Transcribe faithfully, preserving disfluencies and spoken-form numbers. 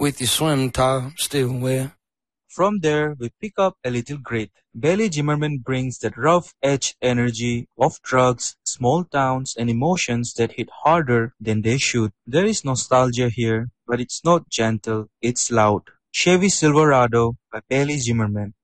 with your swim top still wet. From there, we pick up a little grit. Bailey Zimmerman brings that rough-edged energy of drugs, small towns, and emotions that hit harder than they should. There is nostalgia here, but it's not gentle, it's loud. Chevy Silverado by Bailey Zimmerman.